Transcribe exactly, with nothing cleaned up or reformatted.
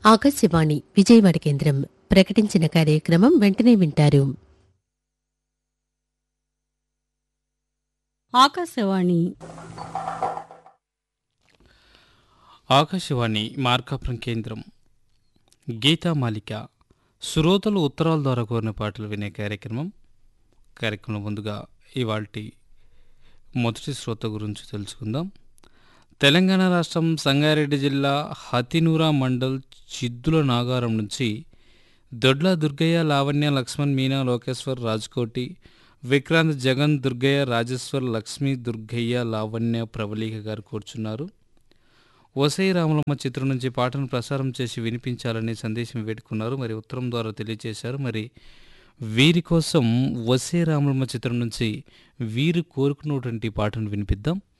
ఆకాశవాణి విజయవాడ కేంద్రం ప్రకటించిన కార్యక్రమం వెంటనే వింటారు. ఆకాశవాణి ఆకాశవాణి మార్కాపురం కేంద్రం గీతామాలిక శ్రోతలు ఉత్తరాల ద్వారా కోరిన పాటలు వినే కార్యక్రమం. కార్యక్రమం ముందుగా ఇవాల్టి మొదటి శ్రోత గురించి తెలుసుకుందాం. తెలంగాణ రాష్ట్రం సంగారెడ్డి జిల్లా హతినూరా మండల్ చిద్దుల నాగారం నుంచి దొడ్ల దుర్గయ్య, లావణ్య, లక్ష్మణ్, మీనా, లోకేశ్వర్, రాజ్కోటి, విక్రాంత్, జగన్, దుర్గయ్య, రాజేశ్వర్, లక్ష్మీ, దుర్గయ్య, లావణ్య, ప్రవళిక గారు కూర్చున్నారు. వసై రాములమ్మ చిత్రం నుంచి పాటను ప్రసారం చేసి వినిపించాలని సందేశం పెట్టుకున్నారు. మరి ఉత్తరం ద్వారా తెలియజేశారు. మరి వీరి కోసం వసై రాములమ్మ చిత్రం నుంచి వీరు కోరుకున్నటువంటి పాటను వినిపిద్దాం.